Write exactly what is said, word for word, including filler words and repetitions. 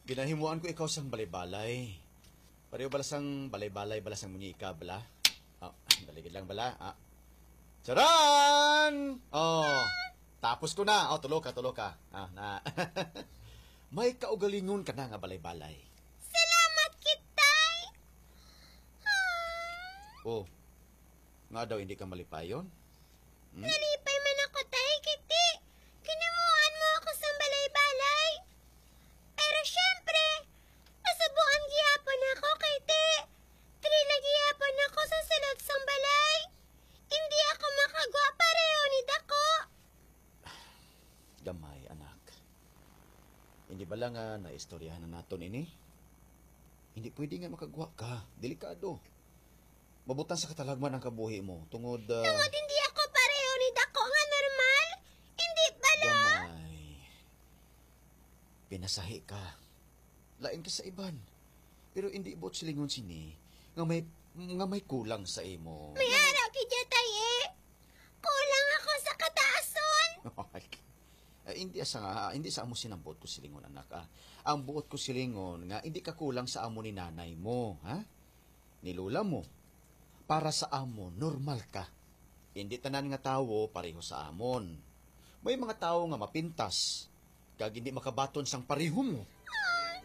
Ginahimuan ko ikaw sang balay-balay. Pareho bala sang balay-balay, bala sang munyika, bala. Oh, daligid lang bala. Ah. Charan! Oh, tapos ko na. Oh, tulo ka, tulo ka. Ah, na. May kaugalingon ka na nga balay-balay. Salamat kitay! Oh, nga daw hindi ka malipayon? Hmm? Nalipay man ako, tay, kiti. Kinamuhan mo ako sa balay-balay. Pero syempre, nasubuan gihapon ako, kiti. Trila gihapon ako sa sulod sang balay. Hindi ako makagwa pareho ni dako. Gamay, anak. Hindi ba lang nga naistoryahan na naton ini? Hindi pwede nga makagwa ka. Delikado. Mabutan sa katalagman ang kabuhi mo. Tungod... Uh... Tungod hindi ako pareho ni dako nga normal. Hindi pala. Gamay. Pinasahi ka. Lain ka sa iban. Pero hindi bot silingon sini nga may nga may kulang sa imo. May araw kidya tay eh. Kulang ako sa kataason. Eh, hindi sa nga, hindi sa amo sinambot ko silingon, anak. Ah. Ang buot ko silingon nga hindi ka kulang sa amo ni nanay mo, ha? Ni lola mo. Para sa amo, normal ka. Hindi tanan nga tawo pareho sa amon. May mga tao nga mapintas, kag hindi makabaton sang pareho mo.